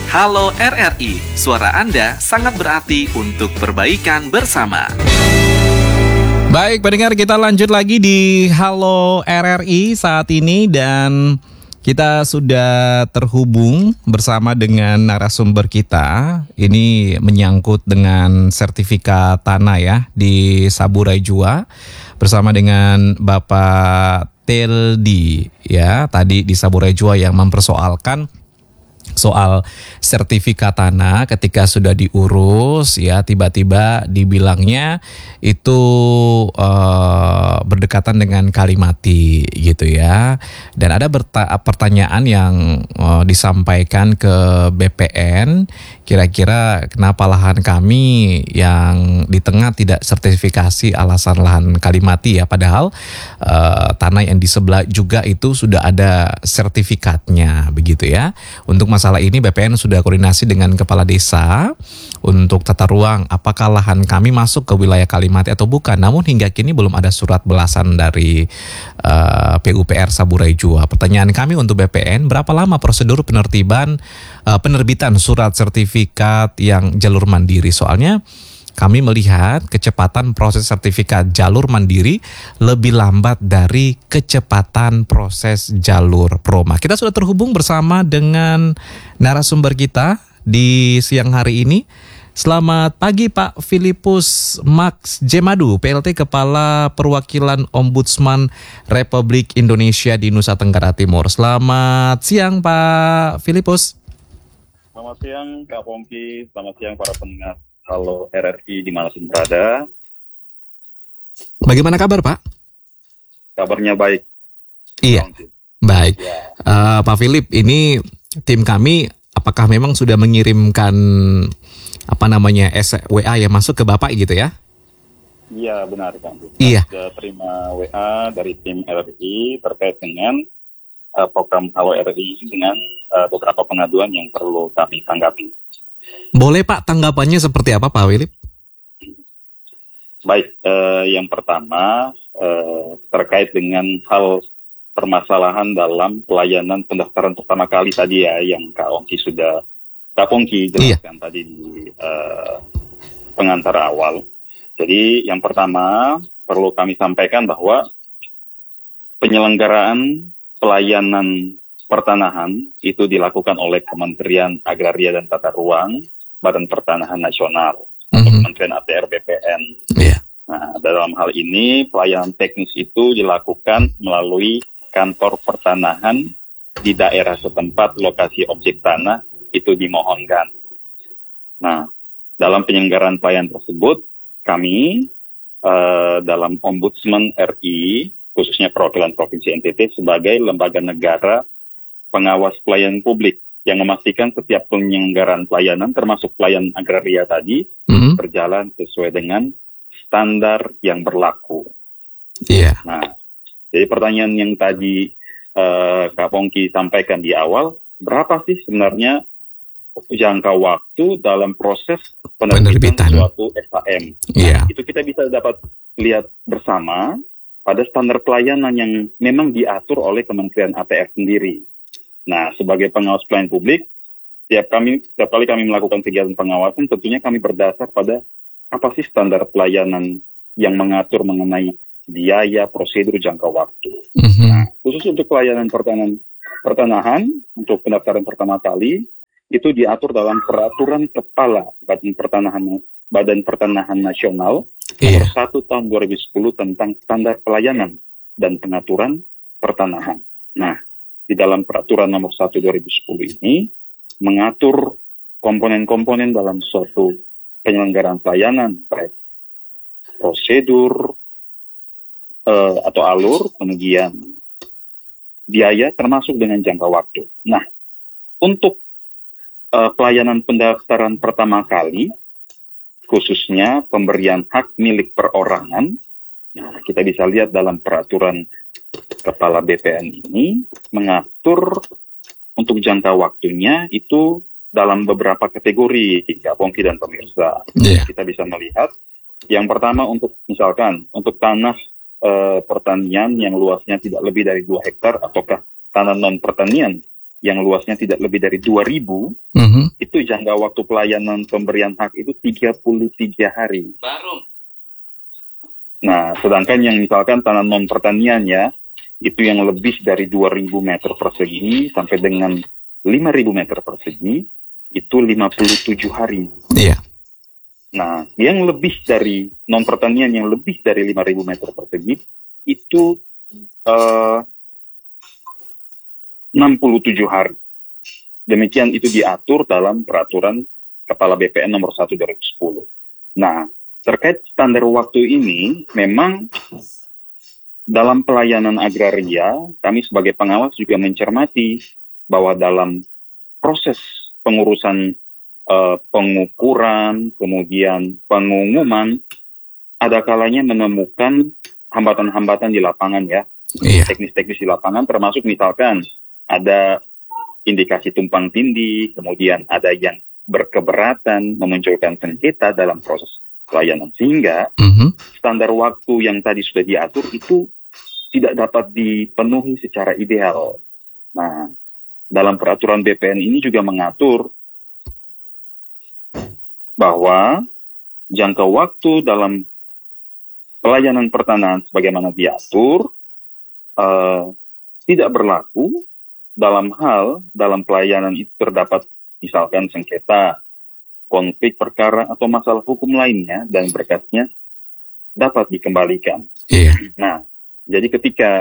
Halo RRI, suara Anda sangat berarti untuk perbaikan bersama. Baik, pendengar, kita lanjut lagi di Halo RRI saat ini dan kita sudah terhubung bersama dengan narasumber kita. Ini menyangkut dengan sertifikat tanah ya di Saburai Jua bersama dengan Bapak Teldi ya tadi di Saburai Jua yang mempersoalkan soal sertifikat tanah ketika sudah diurus ya tiba-tiba dibilangnya itu berdekatan dengan Kalimati gitu ya, dan ada pertanyaan yang disampaikan ke BPN, kira-kira kenapa lahan kami yang di tengah tidak sertifikasi alasan lahan Kalimati ya, padahal tanah yang di sebelah juga itu sudah ada sertifikatnya begitu ya. Untuk masalah ini BPN sudah koordinasi dengan kepala desa untuk tata ruang apakah lahan kami masuk ke wilayah Kalimati atau bukan. Namun hingga kini belum ada surat belasan dari PUPR Saburai Jua. Pertanyaan kami untuk BPN, berapa lama prosedur penerbitan surat sertifikat yang jalur mandiri? Soalnya kami melihat kecepatan proses sertifikat jalur mandiri lebih lambat dari kecepatan proses jalur Proma. Kita sudah terhubung bersama dengan narasumber kita di siang hari ini. Selamat pagi Pak Filipus Max Jemadu, PLT Kepala Perwakilan Ombudsman Republik Indonesia di Nusa Tenggara Timur. Selamat siang Pak Filipus. Selamat siang Kak Pongki, selamat siang para pendengar Halo RRI dimanapun berada. Bagaimana kabar Pak? Kabarnya baik. Iya, baik. Ya. Pak Filip, ini tim kami apakah memang sudah mengirimkan WA yang masuk ke Bapak gitu ya? Iya benar Kak. Iya. Sudah terima WA dari tim RRI terkait dengan program Halo RRI dengan beberapa pengaduan yang perlu kami tanggapi. Boleh Pak, tanggapannya seperti apa Pak Philip? Baik, yang pertama terkait dengan hal permasalahan dalam pelayanan pendaftaran pertama kali tadi ya, yang Kak Pongki jelaskan tadi di pengantar awal. Jadi yang pertama perlu kami sampaikan bahwa penyelenggaraan pelayanan pertanahan itu dilakukan oleh Kementerian Agraria dan Tata Ruang, Badan Pertanahan Nasional, atau Kementerian ATR BPN. Yeah. Nah, dalam hal ini pelayanan teknis itu dilakukan melalui kantor pertanahan di daerah setempat lokasi objek tanah itu dimohonkan. Nah, dalam penyelenggaraan pelayanan tersebut, kami dalam Ombudsman RI, khususnya perwakilan Provinsi NTT sebagai lembaga negara pengawas pelayanan publik yang memastikan setiap penyelenggaraan pelayanan termasuk pelayanan agraria tadi berjalan sesuai dengan standar yang berlaku. Iya. Nah, jadi pertanyaan yang tadi Kak Pongki sampaikan di awal, berapa sih sebenarnya jangka waktu dalam proses penerbitan suatu SHM? Iya. Nah, itu kita bisa dapat lihat bersama pada standar pelayanan yang memang diatur oleh Kementerian ATR sendiri. Nah, sebagai pengawas pelayanan publik, setiap kali kami melakukan kegiatan pengawasan, tentunya kami berdasar pada apa sih standar pelayanan yang mengatur mengenai biaya, prosedur, jangka waktu. Nah, khusus untuk pelayanan pertanahan, untuk pendaftaran pertama kali, itu diatur dalam Peraturan Kepala Badan Pertanahan Nasional nomor 1 tahun 2010 tentang standar pelayanan dan pengaturan pertanahan. Nah, di dalam peraturan nomor 1 2010 ini mengatur komponen-komponen dalam suatu penyelenggaraan pelayanan, baik prosedur atau alur, kemudian biaya termasuk dengan jangka waktu. Nah, untuk pelayanan pendaftaran pertama kali, khususnya pemberian hak milik perorangan, nah, kita bisa lihat dalam peraturan Kepala BPN ini mengatur untuk jangka waktunya itu dalam beberapa kategori, Kak Pongki dan pemirsa. Yeah. Kita bisa melihat yang pertama untuk misalkan untuk tanah pertanian yang luasnya tidak lebih dari 2 hektar ataukah tanah non pertanian yang luasnya tidak lebih dari 2.000, itu jangka waktu pelayanan pemberian hak itu 33 hari. Baru. Nah, sedangkan yang misalkan tanah non pertanian ya, itu yang lebih dari 2.000 meter persegi sampai dengan 5.000 meter persegi, itu 57 hari. Iya. Nah, yang lebih dari non pertanian yang lebih dari 5.000 meter persegi itu 67 hari. Demikian itu diatur dalam peraturan Kepala BPN nomor 1 2010. Nah, terkait standar waktu ini, memang dalam pelayanan agraria, kami sebagai pengawas juga mencermati bahwa dalam proses pengurusan pengukuran, kemudian pengumuman, ada kalanya menemukan hambatan-hambatan di lapangan ya. Iya. Teknis-teknis di lapangan, termasuk misalkan ada indikasi tumpang tindih, kemudian ada yang berkeberatan memunculkan sengketa dalam proses pelayanan, sehingga standar waktu yang tadi sudah diatur itu tidak dapat dipenuhi secara ideal. Nah, dalam peraturan BPN ini juga mengatur bahwa jangka waktu dalam pelayanan pertanahan sebagaimana diatur tidak berlaku dalam pelayanan itu terdapat misalkan sengketa, konflik perkara atau masalah hukum lainnya dan berkasnya dapat dikembalikan. Iya. Nah, jadi ketika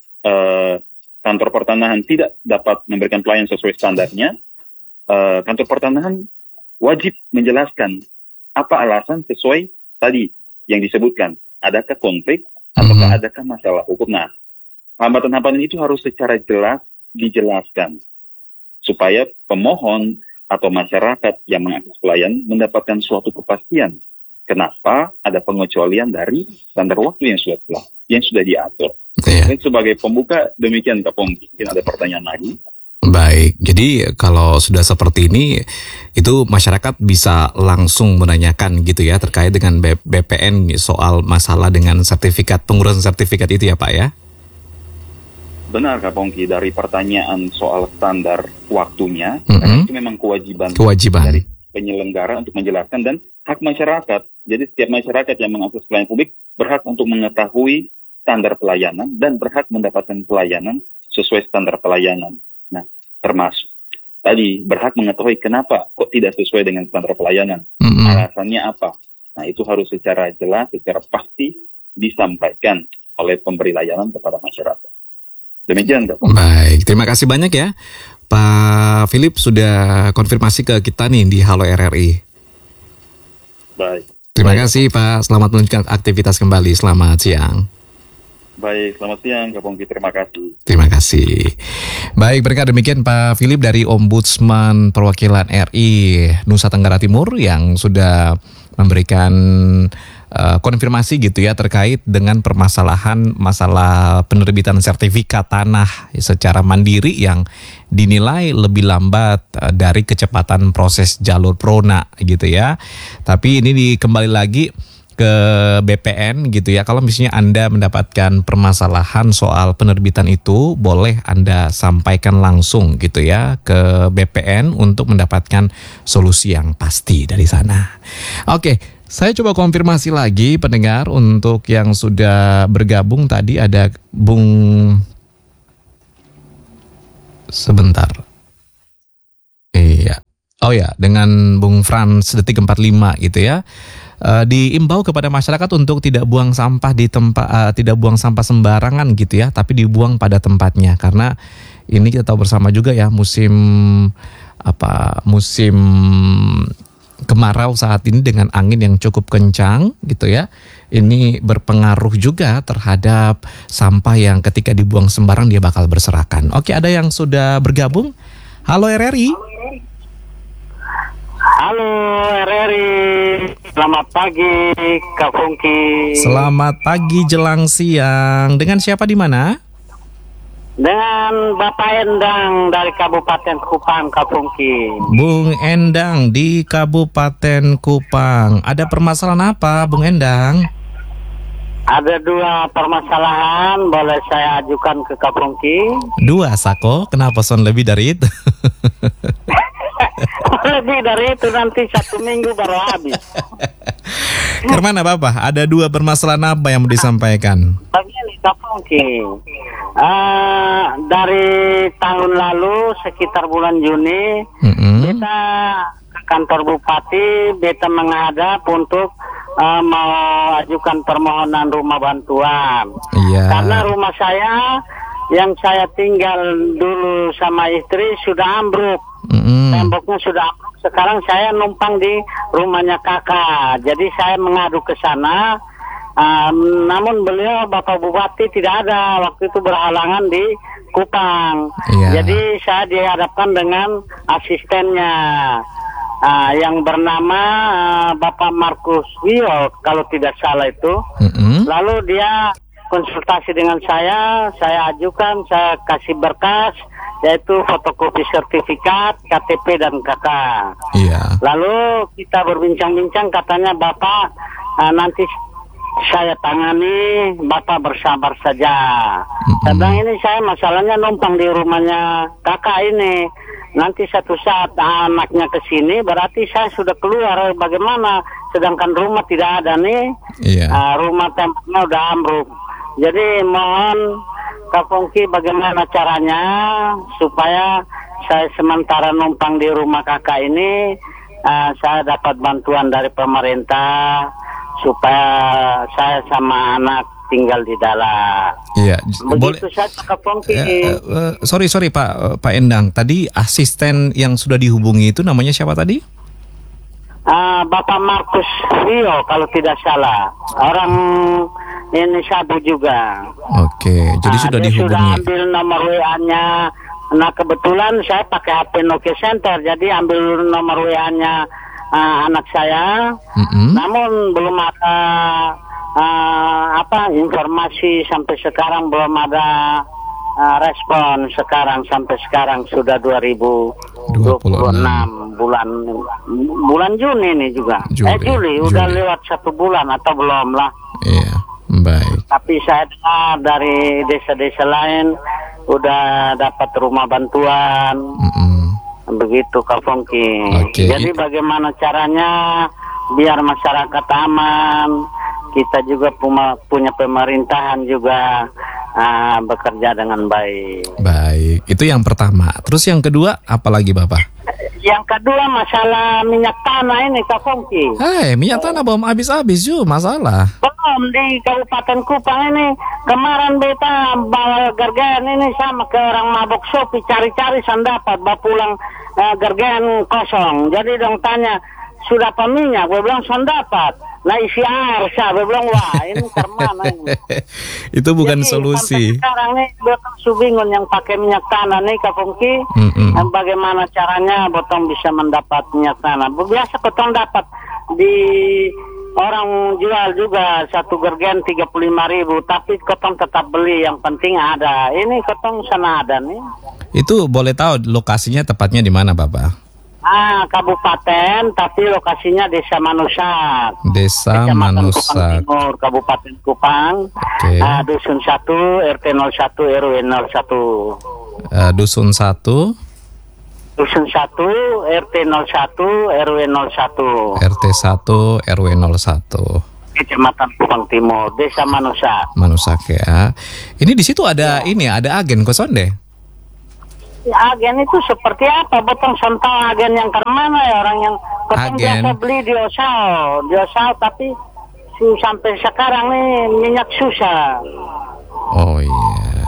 kantor pertanahan tidak dapat memberikan pelayanan sesuai standarnya, kantor pertanahan wajib menjelaskan apa alasan sesuai tadi yang disebutkan. Adakah konflik ataukah adakah masalah hukum? Nah, hambatan-hambatan itu harus secara jelas dijelaskan supaya pemohon atau masyarakat yang mengakses pelayanan mendapatkan suatu kepastian kenapa ada pengecualian dari standar waktu yang sudah diatur. Iya. Dan sebagai pembuka demikian Kak Pongki, mungkin ada pertanyaan lagi. Baik, jadi kalau sudah seperti ini, itu masyarakat bisa langsung menanyakan gitu ya terkait dengan BPN soal masalah dengan sertifikat, pengurusan sertifikat itu ya Pak ya? Benar Kak Pongki, dari pertanyaan soal standar waktunya, karena itu memang kewajiban dari penyelenggara untuk menjelaskan dan hak masyarakat. Jadi setiap masyarakat yang mengakses pelayanan publik berhak untuk mengetahui standar pelayanan dan berhak mendapatkan pelayanan sesuai standar pelayanan. Nah, termasuk tadi berhak mengetahui kenapa kok tidak sesuai dengan standar pelayanan, alasannya apa. Nah, itu harus secara jelas, secara pasti disampaikan oleh pemberi layanan kepada masyarakat. Demikian, Pak. Baik, terima kasih banyak ya Pak Philip sudah konfirmasi ke kita nih di Halo RRI. Baik. Terima kasih Pak, selamat melanjutkan aktivitas kembali, selamat siang. Baik, selamat siang Kak Pongki, terima kasih. Terima kasih. Baik, berkat demikian Pak Philip dari Ombudsman Perwakilan RI Nusa Tenggara Timur yang sudah memberikan konfirmasi gitu ya terkait dengan permasalahan masalah penerbitan sertifikat tanah secara mandiri yang dinilai lebih lambat dari kecepatan proses jalur PRONA gitu ya. Tapi ini kembali lagi ke BPN gitu ya. Kalau misalnya Anda mendapatkan permasalahan soal penerbitan itu, boleh Anda sampaikan langsung gitu ya ke BPN untuk mendapatkan solusi yang pasti dari sana. Oke. Saya coba konfirmasi lagi pendengar untuk yang sudah bergabung tadi ada Bung sebentar. Iya. Oh ya, dengan Bung Frans detik 45 gitu ya. Diimbau kepada masyarakat untuk tidak buang sampah di tempat tidak buang sampah sembarangan gitu ya, tapi dibuang pada tempatnya karena ini kita tahu bersama juga ya musim kemarau saat ini dengan angin yang cukup kencang gitu ya. Ini berpengaruh juga terhadap sampah yang ketika dibuang sembarang dia bakal berserakan. Oke, ada yang sudah bergabung. Halo RRI. Halo RRI. Selamat pagi Kak Pongki. Selamat pagi jelang siang. Dengan siapa di mana? Dengan Bapak Endang dari Kabupaten Kupang, Kak Pongki. Bung Endang di Kabupaten Kupang. Ada permasalahan apa, Bung Endang? Ada dua permasalahan, boleh saya ajukan ke Kapungki? Dua, Sako. Kenapa son lebih dari itu? Lebih dari itu, nanti 1 minggu baru habis. Kemana Bapak? Ada dua permasalahan apa yang mau disampaikan? Begini Kapungki, dari tahun lalu sekitar bulan Juni, kita ke kantor Bupati, kita menghadap untuk mau ajukan permohonan rumah bantuan. Iya. Karena rumah saya yang saya tinggal dulu sama istri sudah ambruk. Temboknya sudah ambruk. Sekarang saya numpang di rumahnya kakak. Jadi saya mengadu ke sana. Namun beliau Bapak Bupati tidak ada. Waktu itu berhalangan di Kupang. Iya. Jadi saya dihadapkan dengan asistennya. Yang bernama Bapak Markus Wio kalau tidak salah itu. Lalu dia konsultasi dengan saya ajukan, saya kasih berkas yaitu fotokopi sertifikat, KTP dan KK. Iya. Lalu kita berbincang-bincang, katanya Bapak nanti saya tangani, Bapak bersabar saja. Sedang ini saya masalahnya numpang di rumahnya kakak ini. Nanti satu saat anaknya ke sini, berarti saya sudah keluar. Bagaimana? Sedangkan rumah tidak ada nih. Iya. Rumah tempatnya udah ambruk. Jadi mohon Kapungki bagaimana caranya supaya saya sementara numpang di rumah kakak ini, saya dapat bantuan dari pemerintah supaya saya sama anak tinggal di dalam. Iya. Begitu saja Kapungki. Sorry Pak Endang. Tadi asisten yang sudah dihubungi itu namanya siapa tadi? Bapak Markus Rio kalau tidak salah. Orang ini Sabu juga. Oke, jadi sudah dia dihubungi. Sudah ambil nomor WA-nya. Nah kebetulan saya pakai HP Nokia Center, jadi ambil nomor WA-nya anak saya. Namun belum ada informasi sampai sekarang, belum ada respon. Sampai sekarang sudah 2026 bulan Juni ini juga. Juli udah lewat 1 bulan atau belum lah. Iya, baik. Tapi saya dengar dari desa-desa lain udah dapat rumah bantuan. Begitu Kapungki. Jadi bagaimana caranya biar masyarakat aman, kita juga punya pemerintahan juga bekerja dengan baik. Baik, itu yang pertama. Terus yang kedua apa lagi Bapak? Yang kedua masalah minyak tanah ini Kapungki. Minyak tanah belum habis-habis masalah. Belum di Kabupaten Kupang ini. Kemarin beta bawa gergen ini sama ke orang mabok sopi, cari-cari sandapat, bawa pulang gergen kosong. Jadi dong tanya, sudah apa minyak? Gue bilang sandapat. Nah isi air, saya bilang wah ini kemana ini? Itu bukan jadi, solusi. Sekarang nih botong subingun yang pakai minyak tanah nih Kapungki. Bagaimana caranya botong bisa mendapat minyak tanah? Biasa botong dapat di orang jual juga satu gergen 35.000, tapi kotong tetap beli, yang penting ada. Ini kotong sana ada nih. Itu boleh tahu lokasinya tepatnya di mana Bapak? Kabupaten, tapi lokasinya Desa Manusak. Desa Manusak. Timur, Kabupaten Kupang. Dusun 1, RT 01, RW 01. Dusun 1. Dusun 1, RT 01, RW 01. RT 1, RW 01. Kecamatan Kupang Timur, Desa Manusak. Manusak ya. Ini di situ ada ada agen koson deh. Agen itu seperti apa? Botong sontol agen yang kemana ya, orang yang botong biasa beli di Osao, tapi sampai sekarang nih minyak susah. Oh iya.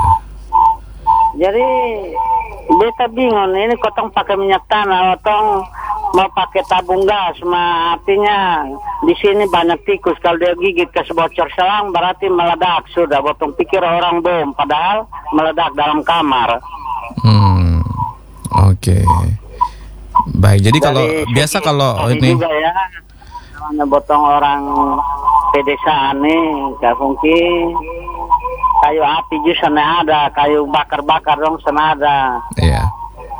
Jadi beta bingung, ini kotong pakai minyak tanah, kotong mau pakai tabung gas, artinya di sini banyak tikus. Kalau dia gigit ke bocor selang berarti meledak sudah. Botong pikir orang bom, padahal meledak dalam kamar. Oke. Baik, jadi kalau biasa kalau ini juga ya, namanya botong orang pedesaan nih, Kapungki, kayu api juga sana ada, kayu bakar-bakar dong sana ada. Iya.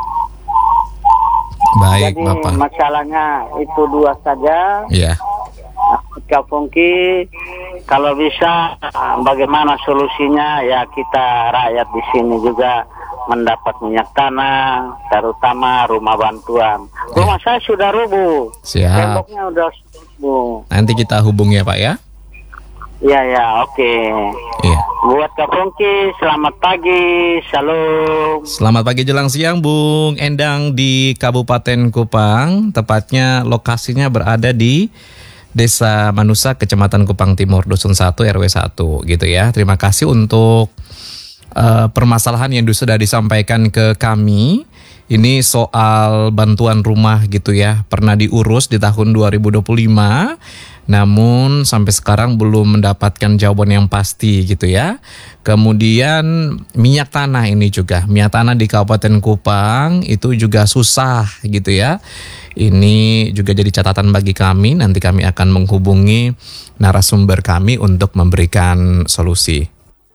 Baik, jadi, Bapak. Masalahnya itu dua saja. Iya. Kapungki, kalau bisa bagaimana solusinya ya, kita rakyat di sini juga mendapat minyak tanah, terutama rumah bantuan. Rumah saya sudah rubuh. Siap. Temboknya udah rubuh. Nanti kita hubungi ya Pak ya. Ya, oke. Iya. Buat Kak Pongki, selamat pagi, shalom. Selamat pagi jelang siang Bung Endang di Kabupaten Kupang. Tepatnya lokasinya berada di Desa Manusa, Kecamatan Kupang Timur, Dusun 1, RW 1 gitu ya. Terima kasih untuk permasalahan yang sudah disampaikan ke kami. Ini soal bantuan rumah gitu ya. Pernah diurus di tahun 2025. Namun sampai sekarang belum mendapatkan jawaban yang pasti gitu ya. Kemudian minyak tanah ini juga. Minyak tanah di Kabupaten Kupang itu juga susah gitu ya. Ini juga jadi catatan bagi kami. Nanti kami akan menghubungi narasumber kami untuk memberikan solusi.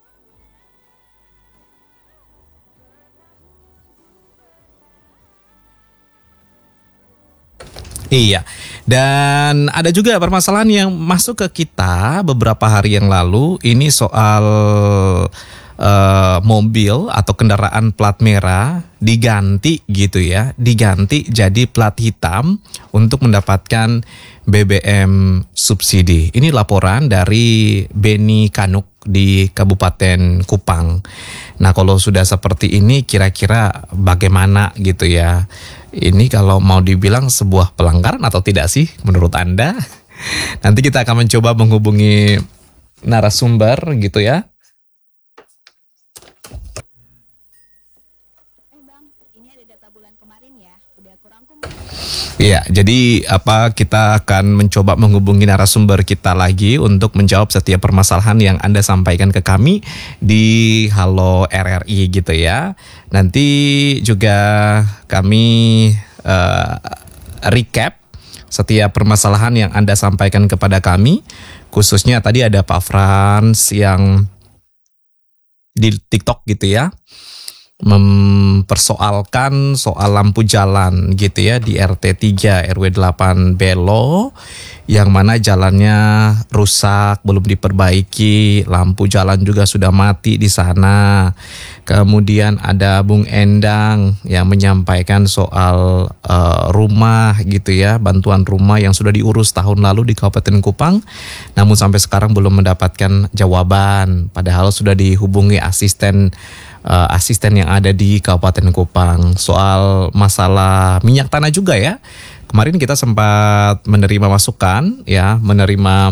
Iya, dan ada juga permasalahan yang masuk ke kita beberapa hari yang lalu. Ini soal mobil atau kendaraan plat merah diganti gitu ya, diganti jadi plat hitam untuk mendapatkan BBM subsidi. Ini laporan dari Beni Kanuk di Kabupaten Kupang. Nah, kalau sudah seperti ini kira-kira bagaimana gitu ya? Ini kalau mau dibilang sebuah pelanggaran atau tidak sih menurut Anda? Nanti kita akan mencoba menghubungi narasumber gitu ya. Bang, ini ada data bulan kemarin ya, udah kurang Iya, jadi kita akan mencoba menghubungi narasumber kita lagi untuk menjawab setiap permasalahan yang Anda sampaikan ke kami di Halo RRI gitu ya. Nanti juga kami recap setiap permasalahan yang Anda sampaikan kepada kami. Khususnya tadi ada Pak Frans yang di TikTok gitu ya, mempersoalkan soal lampu jalan gitu ya di RT 3 RW 8 Belo, yang mana jalannya rusak, belum diperbaiki, lampu jalan juga sudah mati di sana. Kemudian ada Bung Endang yang menyampaikan soal rumah gitu ya, bantuan rumah yang sudah diurus tahun lalu di Kabupaten Kupang, namun sampai sekarang belum mendapatkan jawaban, padahal sudah dihubungi asisten yang ada di Kabupaten Kupang. Soal masalah minyak tanah juga ya. Kemarin kita sempat menerima masukan ya, menerima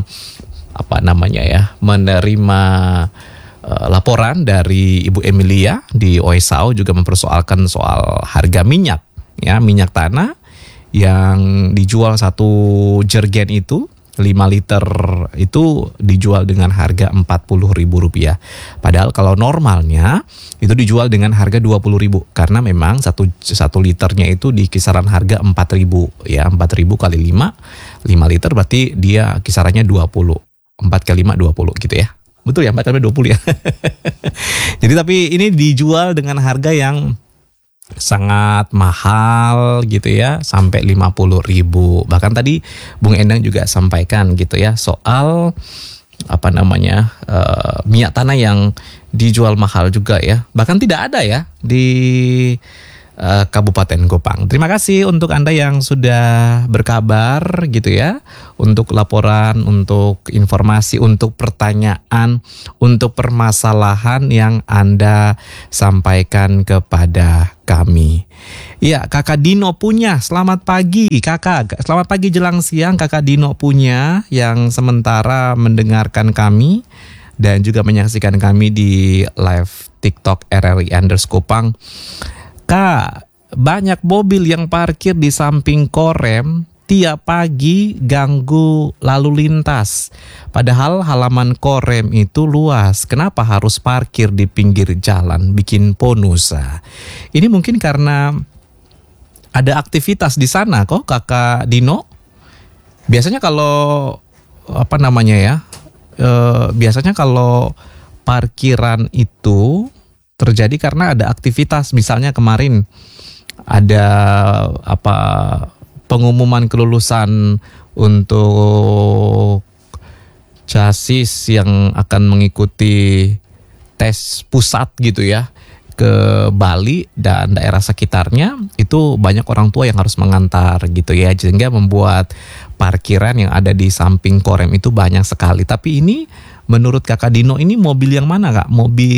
laporan dari Ibu Emilia di Oesau juga mempersoalkan soal harga minyak ya, minyak tanah yang dijual satu jergen itu 5 liter itu dijual dengan harga Rp40.000. Padahal kalau normalnya itu dijual dengan harga Rp20.000, karena memang satu liternya itu di kisaran harga Rp4.000 ya, 4.000 kali 5 liter berarti dia kisarannya 20. 4 kali 5 20 gitu ya. Betul ya, 4 kali 20 ya. Jadi tapi ini dijual dengan harga yang sangat mahal gitu ya, sampai Rp50.000. Bahkan tadi Bung Endang juga sampaikan gitu ya soal minyak tanah yang dijual mahal juga ya. Bahkan tidak ada ya di Kabupaten Kupang. Terima kasih untuk Anda yang sudah berkabar gitu ya, untuk laporan, untuk informasi, untuk pertanyaan, untuk permasalahan yang Anda sampaikan kepada kami. Iya, Kakak Dino punya. Selamat pagi Kakak. Selamat pagi jelang siang Kakak Dino punya, yang sementara mendengarkan kami dan juga menyaksikan kami di live TikTok RRI_Kupang. Kak, banyak mobil yang parkir di samping korem tiap pagi ganggu lalu lintas. Padahal halaman korem itu luas. Kenapa harus parkir di pinggir jalan, bikin ponusa? Ini mungkin karena ada aktivitas di sana kok, Kakak Dino. Biasanya kalau biasanya kalau parkiran itu terjadi karena ada aktivitas. Misalnya kemarin ada pengumuman kelulusan untuk chassis yang akan mengikuti tes pusat gitu ya ke Bali dan daerah sekitarnya, itu banyak orang tua yang harus mengantar gitu ya, sehingga membuat parkiran yang ada di samping Korem itu banyak sekali. Tapi ini menurut Kakak Dino ini mobil yang mana Kak?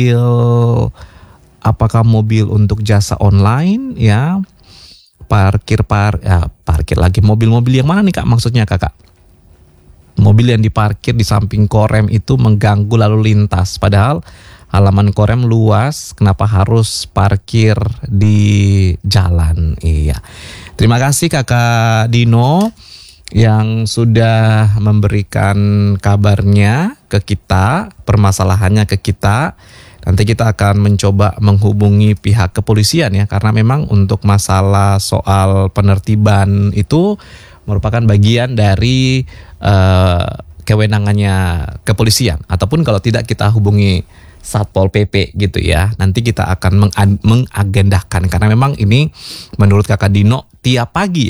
Apakah mobil untuk jasa online ya? Parkir lagi, mobil-mobil yang mana nih Kak maksudnya Kakak? Mobil yang diparkir di samping Korem itu mengganggu lalu lintas, padahal halaman Korem luas, kenapa harus parkir di jalan? Iya. Terima kasih Kakak Dino yang sudah memberikan kabarnya ke kita, permasalahannya ke kita. Nanti kita akan mencoba menghubungi pihak kepolisian ya, karena memang untuk masalah soal penertiban itu merupakan bagian dari kewenangannya kepolisian. Ataupun kalau tidak kita hubungi Satpol PP gitu ya. Nanti kita akan mengagendakan, karena memang ini menurut Kakak Dino tiap pagi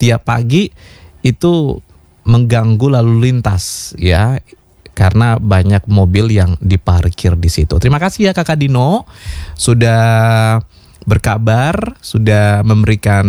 itu mengganggu lalu lintas ya, karena banyak mobil yang diparkir di situ. Terima kasih ya Kakak Dino sudah berkabar, sudah memberikan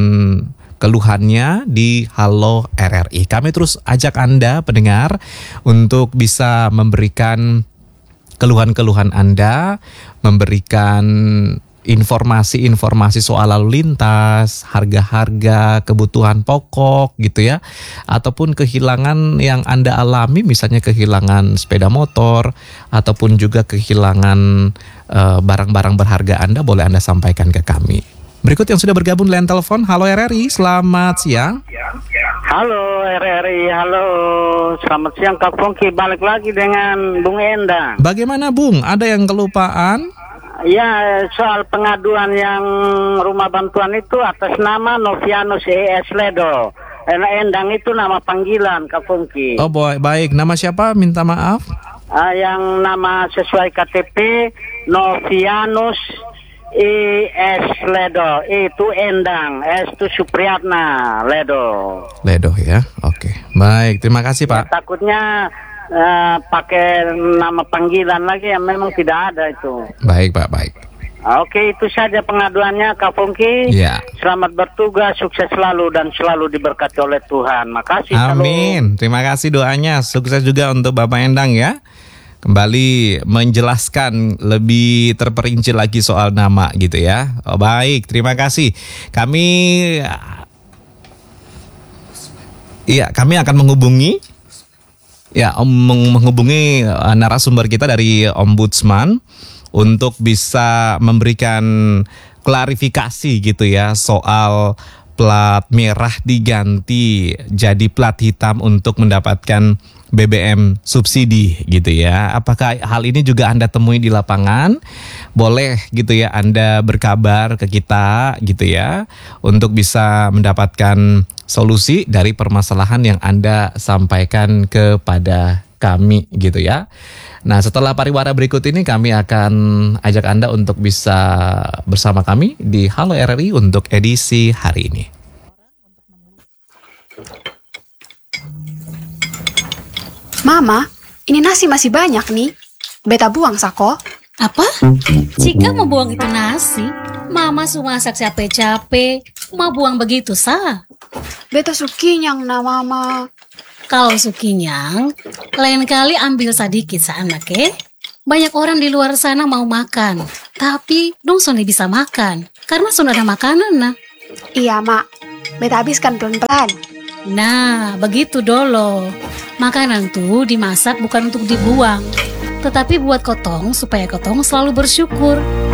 keluhannya di Halo RRI. Kami terus ajak Anda pendengar untuk bisa memberikan keluhan-keluhan Anda, memberikan informasi-informasi soal lalu lintas, harga-harga, kebutuhan pokok gitu ya, ataupun kehilangan yang Anda alami, misalnya kehilangan sepeda motor, ataupun juga kehilangan barang-barang berharga Anda, boleh Anda sampaikan ke kami. Berikut yang sudah bergabung di line telepon. Halo RRI, selamat siang. Halo RRI, halo. Selamat siang Kak Pongki, balik lagi dengan Bung Endang. Bagaimana Bung, ada yang kelupaan? Ya, soal pengaduan yang rumah bantuan itu atas nama Novianus ES Ledo. Endang itu nama panggilan Kak Pongki. Oh baik, nama siapa? Minta maaf. Yang nama sesuai KTP Novianus ES Ledo, itu Endang, S itu Supriyatna Ledo ya, oke. Baik, terima kasih Pak. Ya, takutnya pakai nama panggilan lagi yang memang tidak ada itu. Baik Pak, baik. Oke, itu saja pengaduannya Kak Pongki. Ya. Selamat bertugas, sukses selalu dan selalu diberkati oleh Tuhan. Makasih. Amin. Terima kasih doanya. Sukses juga untuk Bapak Endang ya. Kembali menjelaskan lebih terperinci lagi soal nama gitu ya. Oh, baik, terima kasih. Kami akan menghubungi narasumber kita dari Ombudsman untuk bisa memberikan klarifikasi gitu ya soal plat merah diganti jadi plat hitam untuk mendapatkan BBM subsidi gitu ya. Apakah hal ini juga Anda temui di lapangan? Boleh gitu ya Anda berkabar ke kita gitu ya, untuk bisa mendapatkan solusi dari permasalahan yang Anda sampaikan kepada kami gitu ya. Nah, setelah pariwara berikut ini kami akan ajak Anda untuk bisa bersama kami di Halo RRI untuk edisi hari ini. Mama, ini nasi masih banyak nih. Beta buang, Sako. Apa? Jika mau buang itu nasi, Mama sudah masak capek-capek, mau buang begitu sah. Beta sukinyang na Mama. Kalau sukinyang, lain kali ambil sedikit sa anak Banyak orang di luar sana mau makan, tapi dong Sony bisa makan, karena sudah ada makanan nah. Iya, Mak. Beta habiskan pelan-pelan. Nah, begitu dolo. Makanan tuh dimasak bukan untuk dibuang, tetapi buat kotong supaya kotong selalu bersyukur.